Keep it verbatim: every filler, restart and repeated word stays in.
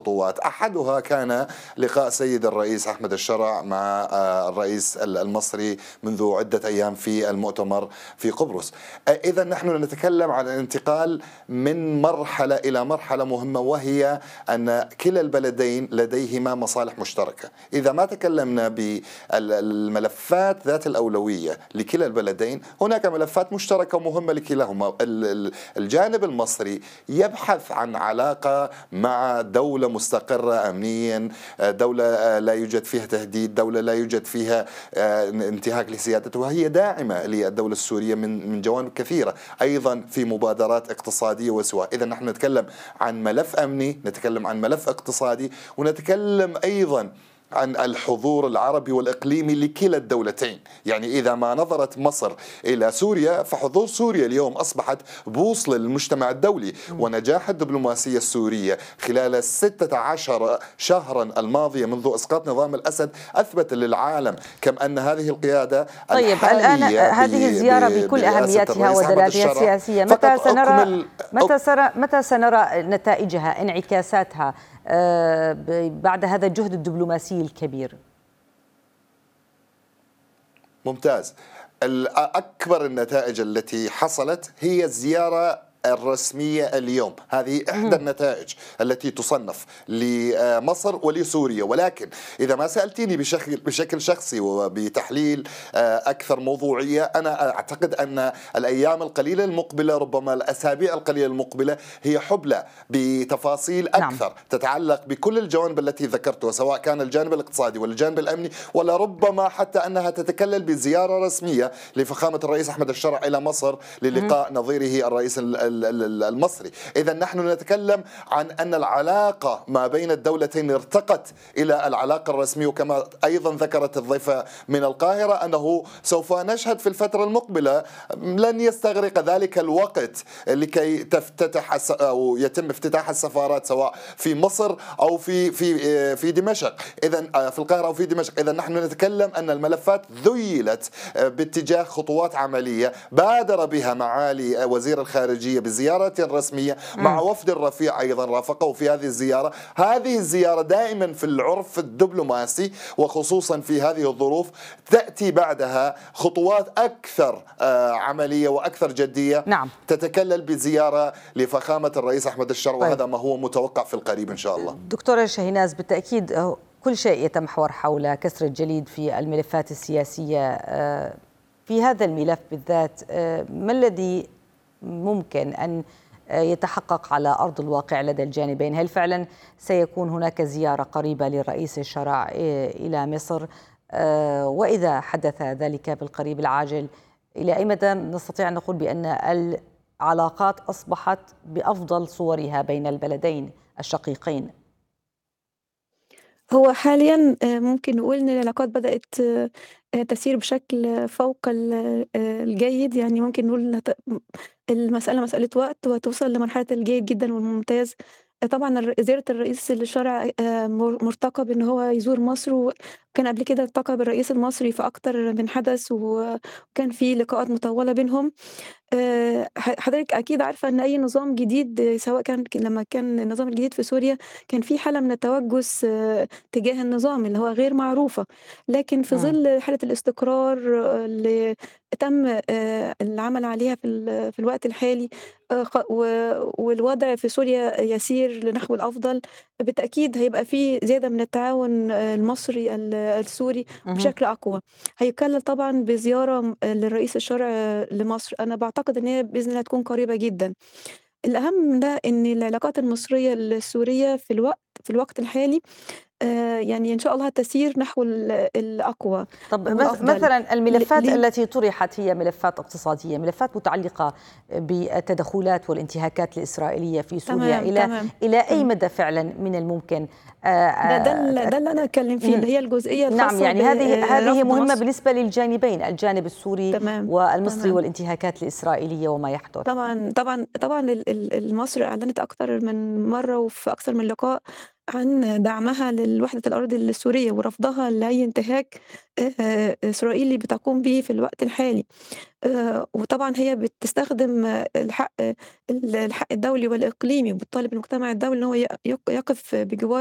خطوات. أحدها كان لقاء سيد الرئيس أحمد الشرع مع الرئيس المصري منذ عدة أيام في المؤتمر في قبرص. إذا نحن نتكلم عن الانتقال من مرحلة إلى مرحلة مهمة، وهي أن كلا البلدين لديهما مصالح مشتركة. إذا ما تكلمنا بالملفات ذات الأولوية لكلا البلدين، هناك ملفات مشتركة ومهمة لكلاهما. الجانب المصري يبحث عن علاقة مع دولة مستقرة أمنيا، دولة لا يوجد فيها تهديد، دولة لا يوجد فيها انتهاك لسيادتها، وهي داعمة للدولة السورية من من جوانب كثيرة، أيضا في مبادرات اقتصادية وسواء. إذا نحن نتكلم عن ملف أمني، نتكلم عن ملف اقتصادي، ونتكلم أيضا عن الحضور العربي والإقليمي لكلا الدولتين. يعني إذا ما نظرت مصر إلى سوريا، فحضور سوريا اليوم أصبحت بوصلة للمجتمع الدولي، ونجاح الدبلوماسية السورية خلال الستة عشر شهرا الماضية منذ إسقاط نظام الأسد أثبت للعالم كم أن هذه القيادة طيب الآن هذه الزيارة بكل أهميتها ودلالاتها السياسية متى سنرى متى سنرى متى سنرى نتائجها، انعكاساتها بعد هذا الجهد الدبلوماسي الكبير؟ ممتاز. أكبر النتائج التي حصلت هي الزيارة الرسمية اليوم. هذه إحدى النتائج التي تصنف لمصر ولسوريا. ولكن إذا ما سألتيني بشكل بشكل شخصي وبتحليل أكثر موضوعية، أنا أعتقد أن الأيام القليلة المقبلة، ربما الأسابيع القليلة المقبلة، هي حبلى بتفاصيل أكثر نعم. تتعلق بكل الجوانب التي ذكرتها، سواء كان الجانب الاقتصادي ولا الجانب الأمني، ولربما حتى أنها تتكلل بزيارة رسمية لفخامة الرئيس أحمد الشرع إلى مصر للقاء نظيره الرئيس المصري. إذا نحن نتكلم عن أن العلاقة ما بين الدولتين ارتقت إلى العلاقة الرسمية، وكما أيضا ذكرت الضيفة من القاهرة أنه سوف نشهد في الفترة المقبلة، لن يستغرق ذلك الوقت لكي تفتتح أو يتم افتتاح السفارات سواء في مصر أو في في في دمشق، إذا في القاهرة أو في دمشق. إذا نحن نتكلم أن الملفات ذيلت باتجاه خطوات عملية بادر بها معالي وزير الخارجية بزيارة رسمية مع وفد الرفيع أيضا رافقه في هذه الزيارة. هذه الزيارة دائما في العرف الدبلوماسي وخصوصا في هذه الظروف تأتي بعدها خطوات أكثر عملية وأكثر جدية نعم. تتكلل بزيارة لفخامة الرئيس أحمد الشرع، وهذا ما هو متوقع في القريب إن شاء الله. دكتورة شاهيناز، بالتأكيد كل شيء يتمحور حول كسر الجليد في الملفات السياسية. في هذا الملف بالذات ما الذي ممكن أن يتحقق على أرض الواقع لدى الجانبين؟ هل فعلا سيكون هناك زيارة قريبة للرئيس الشرع إلى مصر؟ وإذا حدث ذلك بالقريب العاجل، إلى أي مدى نستطيع أن نقول بأن العلاقات أصبحت بأفضل صورها بين البلدين الشقيقين؟ هو حاليا ممكن نقول ان العلاقات بدأت تسير بشكل فوق الجيد. يعني ممكن نقول المسألة مسألة وقت وتوصل لمرحلة الجيد جدا والممتاز. طبعا زيارة الرئيس للشرع مرتقب ان هو يزور مصر، وكان قبل كده التقى بالرئيس المصري في اكتر من حدث، وكان في لقاءات مطولة بينهم. حضرتك أكيد عارفة إن أي نظام جديد، سواء كان لما كان النظام الجديد في سوريا، كان في حالة من التوجس تجاه النظام اللي هو غير معروفة، لكن في ظل حالة الاستقرار اللي تم العمل عليها في في الوقت الحالي والوضع في سوريا يسير لنحو الأفضل، بالتأكيد هيبقى في زيادة من التعاون المصري السوري بشكل أقوى. هيكلل طبعا بزيارة للرئيس الشرع لمصر. أنا بعتقد إن هي بإذن الله تكون قريبة جدا. الأهم من ده إن العلاقات المصرية السورية في الوقت في الوقت الحالي يعني إن شاء الله تسير نحو الأقوى. طب مثلا الملفات التي طرحت هي ملفات اقتصادية، ملفات متعلقة بالتدخلات والانتهاكات الإسرائيلية في سوريا. تمام إلى تمام إلى أي تمام. مدى فعلا من الممكن ده ده, ده اللي أنا أتكلم فيه، اللي هي الجزئية الخاصة. نعم، يعني هذه هذه مهمة بالنسبة للجانبين، الجانب السوري تمام. والمصري تمام. والانتهاكات الإسرائيلية وما يحدث. طبعا طبعا طبعا المصر أعلنت أكثر من مرة وفي أكثر من لقاء عن دعمها للوحدة الأراضي السورية ورفضها لأي انتهاك آآ إسرائيلي بتقوم به في الوقت الحالي. آآ وطبعًا هي بتستخدم آه، الحق ال الحق الدولي والإقليمي، وبتطالب المجتمع الدولي إن هو ي يق يقف بجوار